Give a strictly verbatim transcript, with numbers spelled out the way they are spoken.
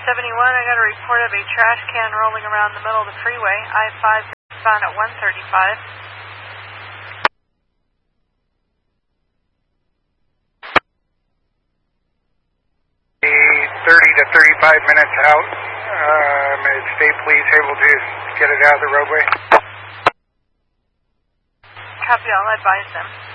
seventy-one, I got a report of a trash can rolling around the middle of the freeway. I five found at one thirty-five. thirty to thirty-five minutes out. Um, is state police able to get it out of the roadway? Copy, I'll advise them.